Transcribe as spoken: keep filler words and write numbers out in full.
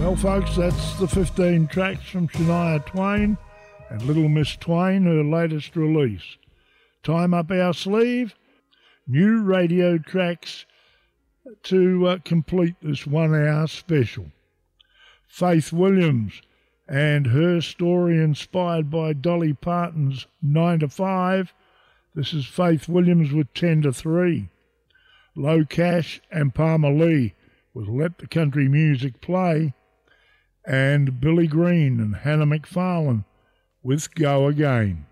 Well, folks, that's the fifteen tracks from Shania Twain and Little Miss Twain, her latest release. Time up our sleeve, new radio tracks to uh, complete this one-hour special. Faith Williams and her story inspired by Dolly Parton's nine to five. This is Faith Williams with ten to three. Low Cash and Palmer Lee with Let the Country Music Play. And Billy Green and Hannah McFarlane with Go Again.